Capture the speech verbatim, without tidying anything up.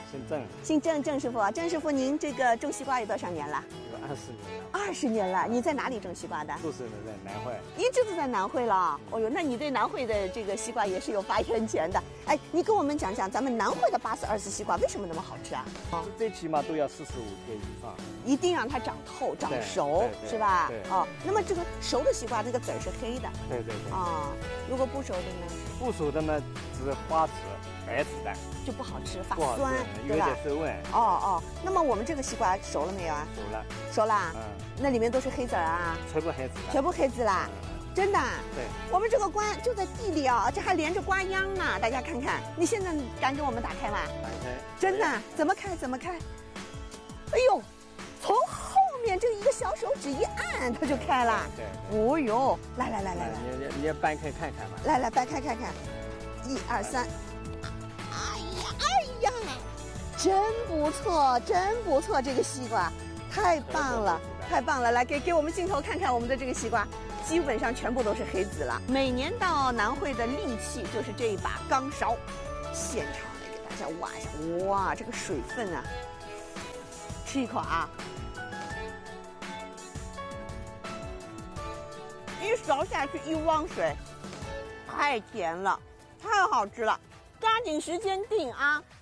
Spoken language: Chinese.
姓郑。 姓郑，郑师傅，郑师傅，您这个种西瓜有多少年了？ 有二十年了。 二十年了。你在哪里种西瓜的？ 就是在南汇。 一直都在南汇了。哦呦，那你对南汇的这个西瓜也是有发言权的。哎，你跟我们讲讲，咱们南汇的八四二四西瓜为什么那么好吃啊？ 哦，最起码都要四十五天以上。 一定让它长透、长熟，是吧？ 对。 哦，那么这个熟的西瓜，那个籽儿是黑的。 对对对。 啊，如果不熟的呢？ 不熟的呢，只花籽、白籽的， 就不好吃，发不好吃酸， 有点涩味。 哦哦，那么我们这个西瓜熟了没有啊？ 熟了。 熟啦。 嗯。 那里面都是黑籽儿啊？ 全部黑籽。 全部黑籽啦。真的？ 对， 我们这个瓜就在地里啊，这还连着瓜秧呢，大家看看。你现在敢给我们打开吗？ 打开。 真的？怎么开？怎么开？哎呦，从后面这一个小手指一按，它就开了。 对。 哦呦，来来来来来， 你你你也掰开看看嘛。 来来掰开看看，一二三。哎呀哎呀，真不错，真不错，这个西瓜太棒了，太棒了！来给给我们镜头看看我们的这个西瓜。基本上全部都是黑籽了。每年到南汇的利器就是这一把钢勺，现场来给大家挖一下。哇，这个水分啊！吃一口啊！一勺下去一汪水，太甜了，太好吃了。抓紧时间订啊！